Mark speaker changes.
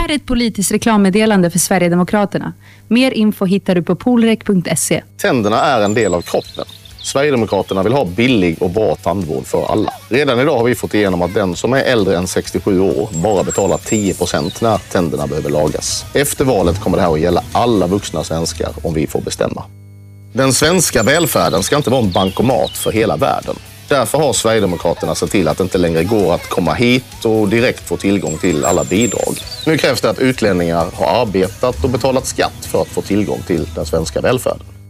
Speaker 1: här är ett politiskt reklammeddelande för Sverigedemokraterna. Mer info hittar du på polrek.se.
Speaker 2: Tänderna är en del av kroppen. Sverigedemokraterna vill ha billig och bra tandvård för alla. Redan idag har vi fått igenom att den som är äldre än 67 år bara betalar 10% när tänderna behöver lagas. Efter valet kommer det här att gälla alla vuxna svenskar om vi får bestämma. Den svenska välfärden ska inte vara en bankomat för hela världen. Därför har Sverigedemokraterna sett till att det inte längre går att komma hit och direkt få tillgång till alla bidrag. Nu krävs det att utlänningar har arbetat och betalat skatt för att få tillgång till den svenska välfärden.